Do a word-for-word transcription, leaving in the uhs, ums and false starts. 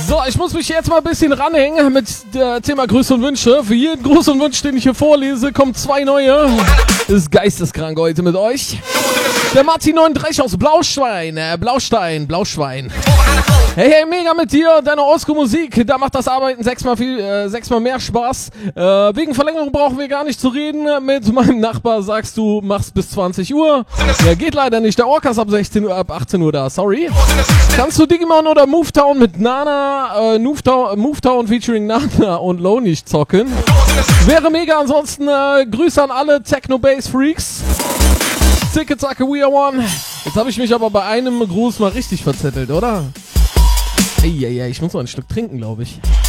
So, ich muss mich jetzt mal ein bisschen ranhängen mit dem Thema Grüße und Wünsche. Für jeden Gruß und Wunsch, den ich hier vorlese, kommen zwei neue. Das ist geisteskrank heute mit euch. Der Martin neununddreißig aus Blauschwein, äh, Blaustein, Blauschwein. Hey, hey, mega mit dir, deine Oldschool-Musik, da macht das Arbeiten sechsmal viel, äh, sechsmal mehr Spaß. Äh, wegen Verlängerung brauchen wir gar nicht zu reden. Mit meinem Nachbar sagst du, machst bis zwanzig Uhr. Ja, geht leider nicht, der Orca ist ab sechzehn Uhr, ab achtzehn Uhr da, sorry. Kannst du Digimon oder Movetown mit Nana, äh, Movetown, Movetown featuring Nana und Loney zocken? Wäre mega, ansonsten äh, Grüße an alle Techno-Bass-Freaks. Zicke, zacke, we are one. Jetzt habe ich mich aber bei einem Gruß mal richtig verzettelt, oder? Eieiei, ich muss mal ein Stück trinken, glaube ich.